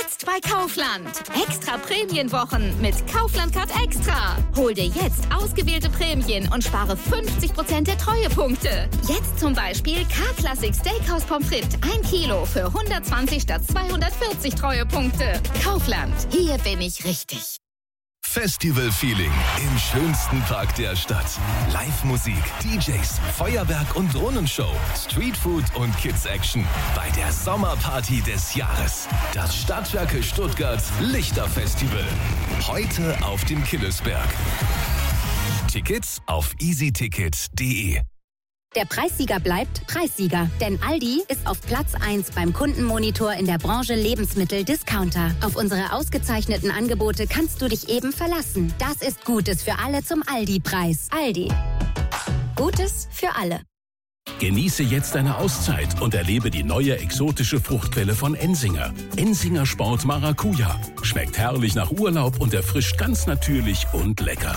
Jetzt bei Kaufland. Extra Prämienwochen mit Kaufland Card Extra. Hol dir jetzt ausgewählte Prämien und spare 50% der Treuepunkte. Jetzt zum Beispiel K-Classic Steakhouse Pommes frites 1 Kilo für 120 statt 240 Treuepunkte. Kaufland, hier bin ich richtig. Festival-Feeling im schönsten Park der Stadt. Live-Musik, DJs, Feuerwerk und Drohnenshow, Streetfood und Kids-Action bei der Sommerparty des Jahres. Das Stadtwerke Stuttgart Lichterfestival. Heute auf dem Killesberg. Tickets auf easyticket.de. Der Preissieger bleibt Preissieger, denn Aldi ist auf Platz 1 beim Kundenmonitor in der Branche Lebensmittel-Discounter. Auf unsere ausgezeichneten Angebote kannst du dich eben verlassen. Das ist Gutes für alle zum Aldi-Preis. Aldi. Gutes für alle. Genieße jetzt eine Auszeit und erlebe die neue exotische Fruchtquelle von Ensinger. Ensinger Sport Maracuja. Schmeckt herrlich nach Urlaub und erfrischt ganz natürlich und lecker.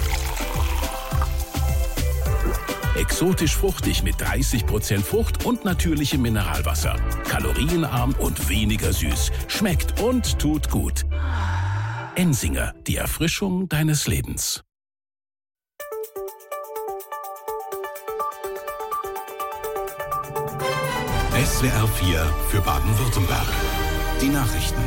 Exotisch fruchtig mit 30% Frucht und natürlichem Mineralwasser. Kalorienarm und weniger süß. Schmeckt und tut gut. Ensinger, die Erfrischung deines Lebens. SWR 4 für Baden-Württemberg. Die Nachrichten.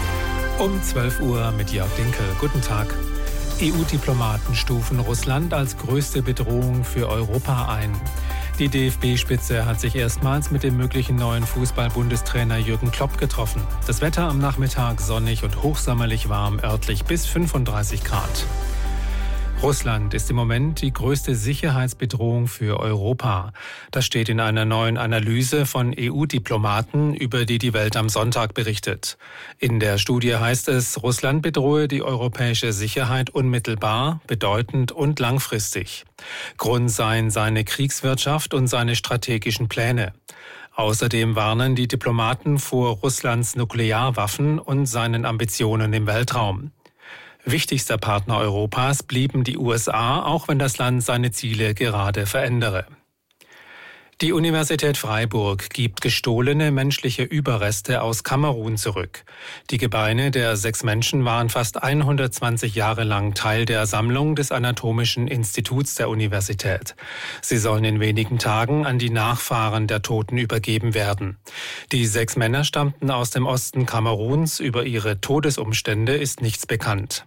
Um 12 Uhr mit Jörg Dinkel. Guten Tag. EU-Diplomaten stufen Russland als größte Bedrohung für Europa ein. Die DFB-Spitze hat sich erstmals mit dem möglichen neuen Fußball-Bundestrainer Jürgen Klopp getroffen. Das Wetter am Nachmittag sonnig und hochsommerlich warm, örtlich bis 35 Grad. Russland ist im Moment die größte Sicherheitsbedrohung für Europa. Das steht in einer neuen Analyse von EU-Diplomaten, über die die Welt am Sonntag berichtet. In der Studie heißt es, Russland bedrohe die europäische Sicherheit unmittelbar, bedeutend und langfristig. Grund seien seine Kriegswirtschaft und seine strategischen Pläne. Außerdem warnen die Diplomaten vor Russlands Nuklearwaffen und seinen Ambitionen im Weltraum. Wichtigster Partner Europas blieben die USA, auch wenn das Land seine Ziele gerade verändere. Die Universität Freiburg gibt gestohlene menschliche Überreste aus Kamerun zurück. Die Gebeine der 6 Menschen waren fast 120 Jahre lang Teil der Sammlung des Anatomischen Instituts der Universität. Sie sollen in wenigen Tagen an die Nachfahren der Toten übergeben werden. Die 6 Männer stammten aus dem Osten Kameruns. Über ihre Todesumstände ist nichts bekannt.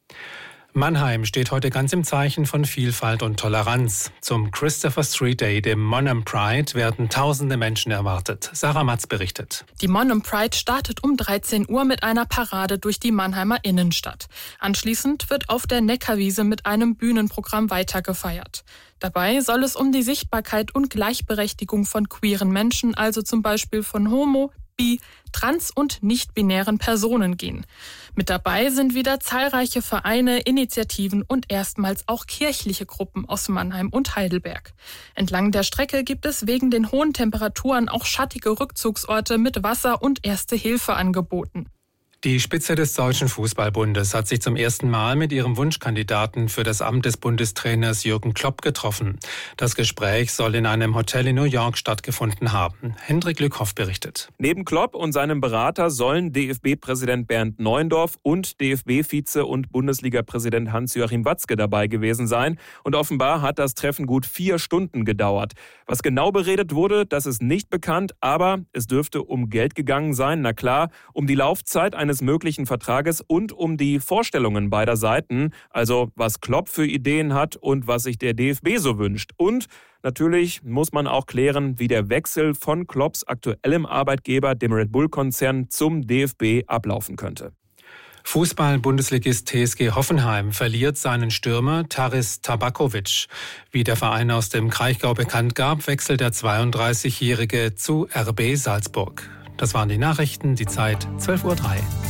Mannheim steht heute ganz im Zeichen von Vielfalt und Toleranz. Zum Christopher Street Day, dem Monham Pride, werden tausende Menschen erwartet. Sarah Matz berichtet. Die Monham Pride startet um 13 Uhr mit einer Parade durch die Mannheimer Innenstadt. Anschließend wird auf der Neckarwiese mit einem Bühnenprogramm weitergefeiert. Dabei soll es um die Sichtbarkeit und Gleichberechtigung von queeren Menschen, also zum Beispiel von homo-, bi-, trans- und nicht-binären Personen gehen. Mit dabei sind wieder zahlreiche Vereine, Initiativen und erstmals auch kirchliche Gruppen aus Mannheim und Heidelberg. Entlang der Strecke gibt es wegen den hohen Temperaturen auch schattige Rückzugsorte mit Wasser und Erste-Hilfe angeboten. Die Spitze des Deutschen Fußballbundes hat sich zum ersten Mal mit ihrem Wunschkandidaten für das Amt des Bundestrainers Jürgen Klopp getroffen. Das Gespräch soll in einem Hotel in New York stattgefunden haben. Hendrik Lückhoff berichtet. Neben Klopp und seinem Berater sollen DFB-Präsident Bernd Neuendorf und DFB-Vize und Bundesliga-Präsident Hans-Joachim Watzke dabei gewesen sein. Und offenbar hat das Treffen gut 4 Stunden gedauert. Was genau beredet wurde, das ist nicht bekannt, aber es dürfte um Geld gegangen sein. Na klar, um die Laufzeit eines möglichen Vertrages und um die Vorstellungen beider Seiten, also was Klopp für Ideen hat und was sich der DFB so wünscht. Und natürlich muss man auch klären, wie der Wechsel von Klopps aktuellem Arbeitgeber, dem Red Bull-Konzern, zum DFB ablaufen könnte. Fußball-Bundesligist TSG Hoffenheim verliert seinen Stürmer Taris Tabakovic. Wie der Verein aus dem Kraichgau bekannt gab, wechselt der 32-Jährige zu RB Salzburg. Das waren die Nachrichten, die Zeit 12:03 Uhr.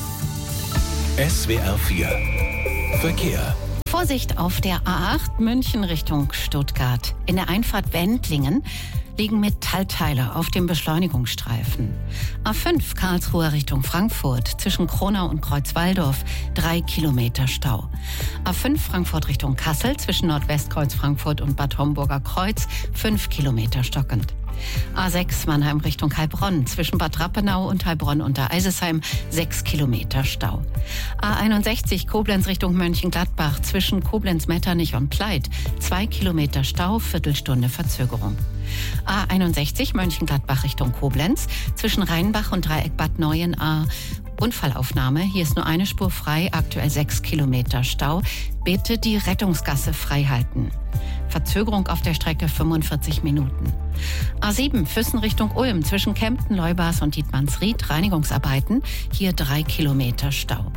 SWR 4 Verkehr. Vorsicht auf der A8 München Richtung Stuttgart. In der Einfahrt Wendlingen liegen Metallteile auf dem Beschleunigungsstreifen. A5 Karlsruhe Richtung Frankfurt zwischen Kronau und Kreuzwaldorf 3 Kilometer Stau. A5 Frankfurt Richtung Kassel zwischen Nordwestkreuz Frankfurt und Bad Homburger Kreuz 5 Kilometer stockend. A6 Mannheim Richtung Heilbronn, zwischen Bad Rappenau und Heilbronn unter Eisesheim 6 Kilometer Stau. A61 Koblenz Richtung Mönchengladbach, zwischen Koblenz-Metternich und Pleit 2 Kilometer Stau, Viertelstunde Verzögerung. A61 Mönchengladbach Richtung Koblenz, zwischen Rheinbach und Dreieck Bad Neuenahr. Unfallaufnahme, hier ist nur eine Spur frei, aktuell 6 Kilometer Stau. Bitte die Rettungsgasse frei halten. Verzögerung auf der Strecke 45 Minuten. A7 Füssen Richtung Ulm, zwischen Kempten, Leubas und Dietmannsried, Reinigungsarbeiten, hier 3 Kilometer Stau.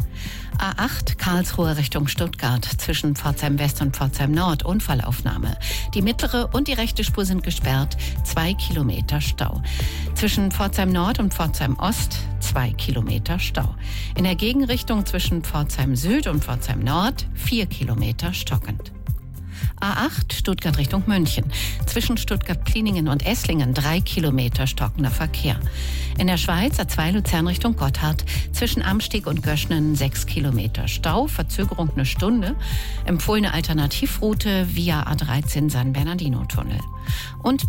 A8 Karlsruhe Richtung Stuttgart, zwischen Pforzheim West und Pforzheim Nord, Unfallaufnahme. Die mittlere und die rechte Spur sind gesperrt, 2 Kilometer Stau. Zwischen Pforzheim Nord und Pforzheim Ost 2 Kilometer Stau. In der Gegenrichtung zwischen Pforzheim Süd und Pforzheim Nord 4 Kilometer stockend. A8 Stuttgart Richtung München. Zwischen Stuttgart-Pliningen und Esslingen 3 Kilometer stockender Verkehr. In der Schweiz A2 Luzern Richtung Gotthard. Zwischen Amsteg und Göschnen 6 Kilometer Stau. Verzögerung 1 Stunde. Empfohlene Alternativroute via A13 San Bernardino-Tunnel. Und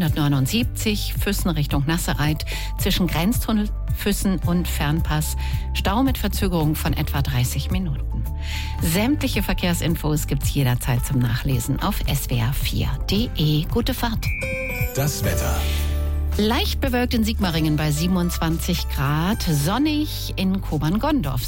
B179 Füssen Richtung Nassereit. Zwischen Grenztunnel Füssen und Fernpass. Stau mit Verzögerung von etwa 30 Minuten. Sämtliche Verkehrsinfos gibt's jederzeit zum Nachlesen auf swr4.de. Gute Fahrt. Das Wetter. Leicht bewölkt in Sigmaringen bei 27 Grad, sonnig in Kobern-Gondorf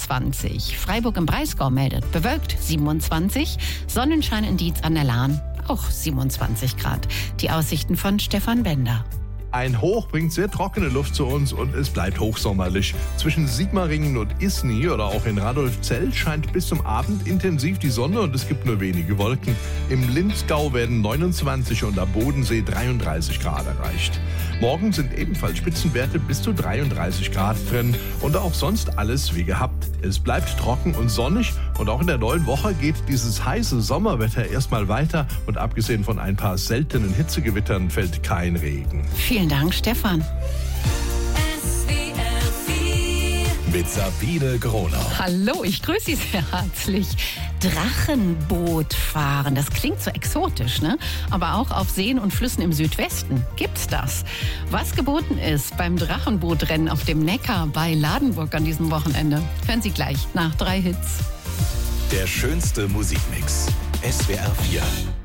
27. Freiburg im Breisgau meldet bewölkt 27, Sonnenschein in Dietz an der Lahn auch 27 Grad. Die Aussichten von Stefan Bender. Ein Hoch bringt sehr trockene Luft zu uns und es bleibt hochsommerlich. Zwischen Sigmaringen und Isny oder auch in Radolfzell scheint bis zum Abend intensiv die Sonne und es gibt nur wenige Wolken. Im Linzgau werden 29 und am Bodensee 33 Grad erreicht. Morgen sind ebenfalls Spitzenwerte bis zu 33 Grad drin und auch sonst alles wie gehabt. Es bleibt trocken und sonnig und auch in der neuen Woche geht dieses heiße Sommerwetter erstmal weiter und abgesehen von ein paar seltenen Hitzegewittern fällt kein Regen. Vielen Dank, Stefan. Mit Sabine Gronau. Hallo, ich grüße Sie sehr herzlich. Drachenboot fahren, das klingt so exotisch, ne? Aber auch auf Seen und Flüssen im Südwesten gibt's das. Was geboten ist beim Drachenbootrennen auf dem Neckar bei Ladenburg an diesem Wochenende, hören Sie gleich nach 3 Hits. Der schönste Musikmix. SWR 4.